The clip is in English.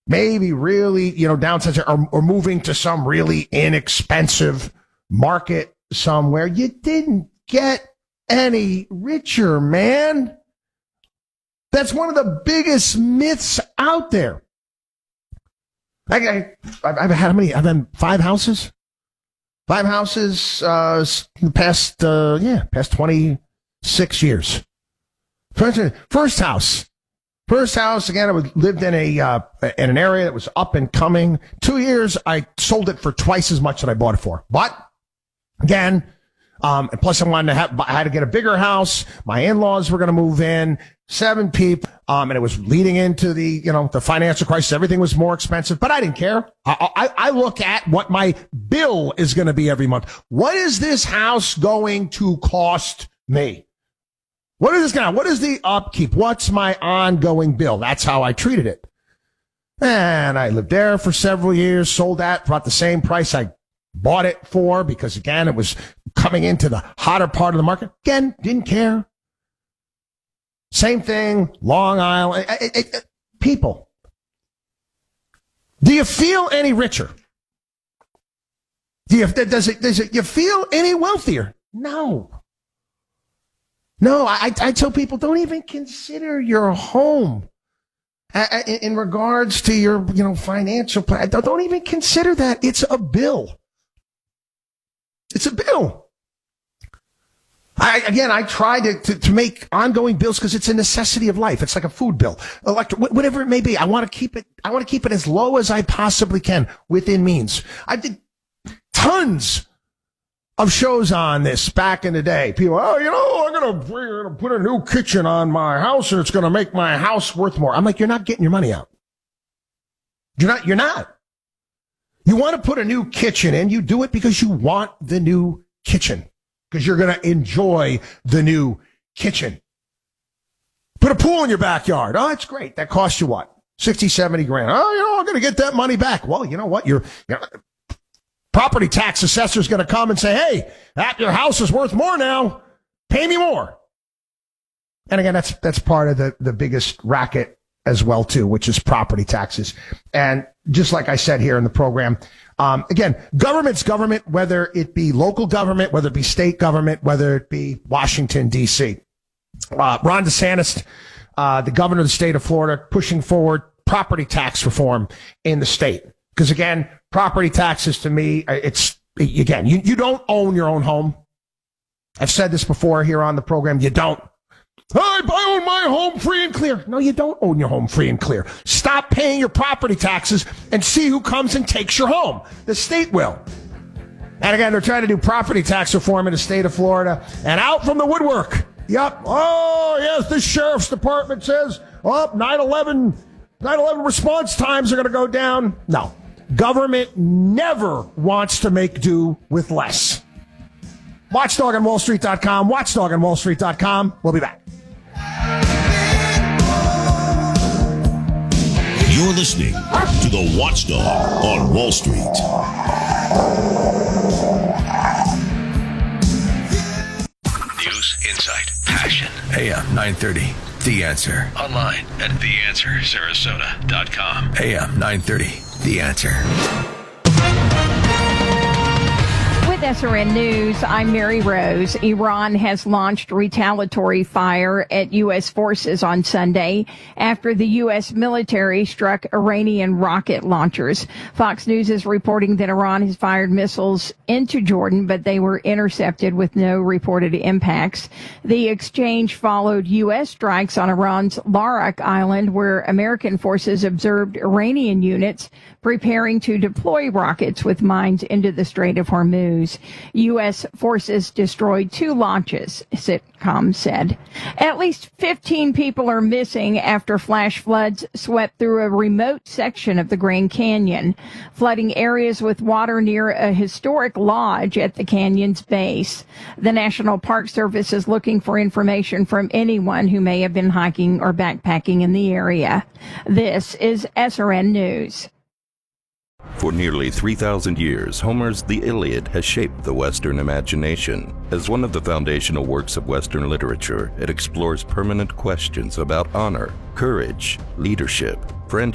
maybe really, downsizing or moving to some really inexpensive market somewhere. You didn't get any richer, man. That's one of the biggest myths out there. I've had how many? I've had 5 houses. 5 houses in the past 26 years. First house, again, I lived in an area that was up and coming. 2 years, I sold it for twice as much that I bought it for. But, again, and plus I had to get a bigger house. My in-laws were going to move in, 7 people, and it was leading into the financial crisis. Everything was more expensive, but I didn't care. I look at what my bill is going to be every month. What is this house going to cost me? What is the upkeep? What's my ongoing bill? That's how I treated it. And I lived there for several years, sold that for about the same price I bought it for, because again, it was coming into the hotter part of the market. Again, didn't care. Same thing, Long Island. People, do you feel any richer? Does you feel any wealthier? No. No, I tell people, don't even consider your home in regards to your, financial plan. Don't even consider that. It's a bill. It's a bill. I try to make ongoing bills because it's a necessity of life. It's like a food bill, electric, whatever it may be. I want to keep it as low as I possibly can within means. I did tons of shows on this back in the day. People, I'm gonna put a new kitchen on my house and it's gonna make my house worth more. I'm like, you're not getting your money out. You're not. You want to put a new kitchen in, you do it because you want the new kitchen. Because you're going to enjoy the new kitchen. Put a pool in your backyard. Oh, it's great. That costs you what? 60, 70 grand. Oh, I'm going to get that money back. Well, you know what? Your property tax assessor is going to come and say, hey, your house is worth more now. Pay me more. And again, that's part of the biggest racket as well, too, which is property taxes. And just like I said here in the program, again, government's government, whether it be local government, whether it be state government, whether it be Washington, D.C. Ron DeSantis, the governor of the state of Florida, pushing forward property tax reform in the state. Because, again, property taxes to me, you don't own your own home. I've said this before here on the program. You don't. I own my home free and clear. No, you don't own your home free and clear. Stop paying your property taxes and see who comes and takes your home. The state will. And again, they're trying to do property tax reform in the state of Florida. And out from the woodwork. Yep. Oh, yes, the sheriff's department says, 9/11 response times are going to go down. No. Government never wants to make do with less. WatchdogOnWallStreet.com. WatchdogOnWallStreet.com. We'll be back. You're listening to the Watchdog on Wall Street. News, insight, passion. AM 930, The Answer. Online at TheAnswerSarasota.com. AM 930, The Answer. With SRN News, I'm Mary Rose. Iran has launched retaliatory fire at U.S. forces on Sunday after the U.S. military struck Iranian rocket launchers. Fox News is reporting that Iran has fired missiles into Jordan, but they were intercepted with no reported impacts. The exchange followed U.S. strikes on Iran's Larak Island, where American forces observed Iranian units preparing to deploy rockets with mines into the Strait of Hormuz. U.S. forces destroyed 2 launches, CITCOM said. At least 15 people are missing after flash floods swept through a remote section of the Grand Canyon, flooding areas with water near a historic lodge at the canyon's base. The National Park Service is looking for information from anyone who may have been hiking or backpacking in the area. This is SRN News. For nearly 3,000 years, Homer's The Iliad has shaped the Western imagination. As one of the foundational works of Western literature, it explores permanent questions about honor, courage, leadership, friendship,